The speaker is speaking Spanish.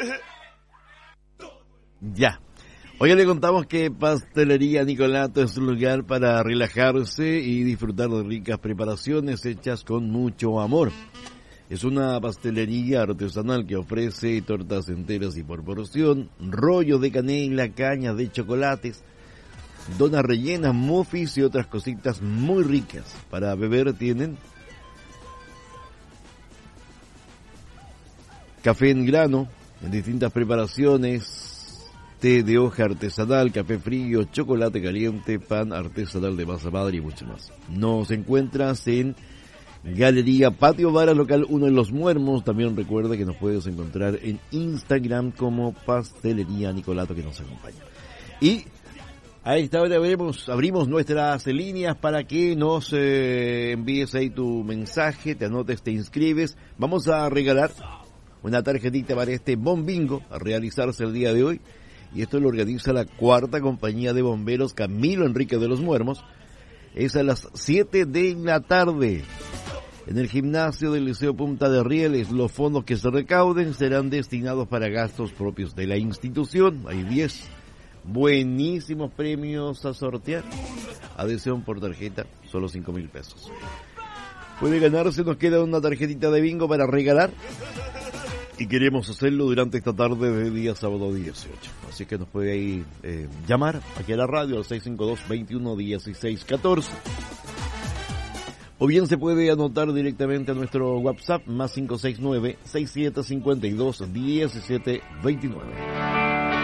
Ya. Hoy le contamos que Pastelería Nicolato es un lugar para relajarse y disfrutar de ricas preparaciones hechas con mucho amor. Es una pastelería artesanal que ofrece tortas enteras y por porción, rollo de canela, cañas de chocolates, donas rellenas, muffins y otras cositas muy ricas. Para beber tienen café en grano, en distintas preparaciones, té de hoja artesanal, café frío, chocolate caliente, pan artesanal de masa madre y mucho más. Nos encuentras en Galería Patio Vara, local 1 en Los Muermos. También recuerda que nos puedes encontrar en Instagram como Pastelería Nicolato, que nos acompaña. Y a esta hora abrimos nuestras líneas para que nos envíes ahí tu mensaje, te anotes, te inscribes. Vamos a regalar una tarjetita para este Bombingo a realizarse el día de hoy. Y esto lo organiza la 4ª Compañía de Bomberos Camilo Enrique de Los Muermos. Es a las 7 de la tarde. En el gimnasio del Liceo Punta de Rieles, los fondos que se recauden serán destinados para gastos propios de la institución. Hay 10 buenísimos premios a sortear. Adhesión por tarjeta, solo 5.000 pesos. Puede ganarse, nos queda una tarjetita de bingo para regalar. Y queremos hacerlo durante esta tarde de día sábado 18. Así que nos puede ahí llamar aquí a la radio al 652-21-16-14. O bien se puede anotar directamente a nuestro WhatsApp más 569-6752-1729.